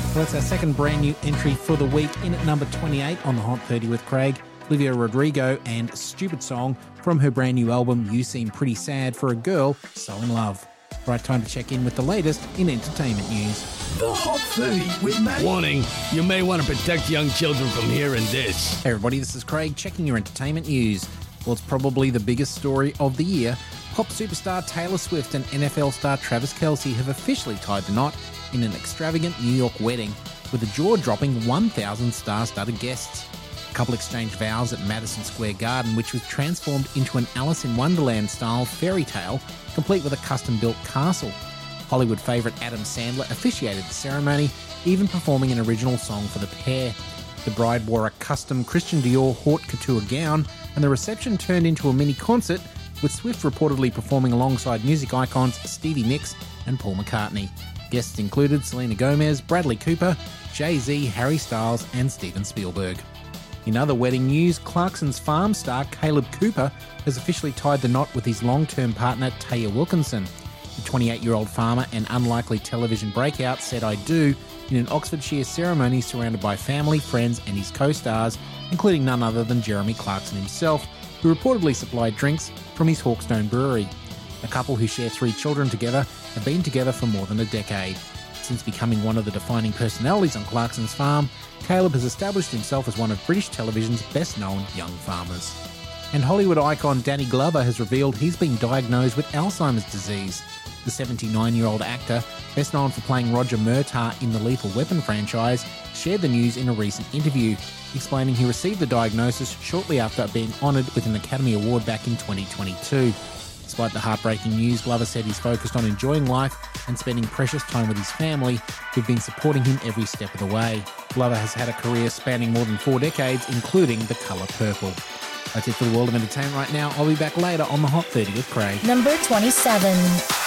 Well, it's our second brand new entry for the week. In at number 28 on the Hot 30 with Craig, Olivia Rodrigo and Stupid Song from her brand new album, You Seem Pretty Sad for a Girl So in Love. Right time to check in with the latest in entertainment news. The Hot 30 with Matt. Warning, you may want to protect young children from hearing this. Hey everybody, this is Craig checking your entertainment news. Well, it's probably the biggest story of the year. Pop superstar Taylor Swift and NFL star Travis Kelce have officially tied the knot in an extravagant New York wedding with a jaw-dropping 1,000 star-studded guests. The couple exchanged vows at Madison Square Garden, which was transformed into an Alice in Wonderland-style fairy tale, complete with a custom-built castle. Hollywood favourite Adam Sandler officiated the ceremony, even performing an original song for the pair. The bride wore a custom Christian Dior haute couture gown, and the reception turned into a mini-concert, with Swift reportedly performing alongside music icons Stevie Nicks and Paul McCartney. Guests included Selena Gomez, Bradley Cooper, Jay-Z, Harry Styles and Steven Spielberg. In other wedding news, Clarkson's Farm star Caleb Cooper has officially tied the knot with his long-term partner Taya Wilkinson. The 28-year-old farmer and unlikely television breakout said "I do" in an Oxfordshire ceremony surrounded by family, friends and his co-stars, including none other than Jeremy Clarkson himself, who reportedly supplied drinks from his Hawkstone brewery. The couple, who share 3 children together, have been together for more than a decade. Since becoming one of the defining personalities on Clarkson's Farm, Caleb has established himself as one of British television's best-known young farmers. And Hollywood icon Danny Glover has revealed he's been diagnosed with Alzheimer's disease. The 79-year-old actor, best known for playing Roger Murtaugh in the Lethal Weapon franchise, shared the news in a recent interview, explaining he received the diagnosis shortly after being honoured with an Academy Award back in 2022. Despite the heartbreaking news, Glover said he's focused on enjoying life and spending precious time with his family, who've been supporting him every step of the way. Glover has had a career spanning more than 4 decades, including The Colour Purple. That's it for the world of entertainment right now. I'll be back later on the Hot 30 with Craig. Number 27.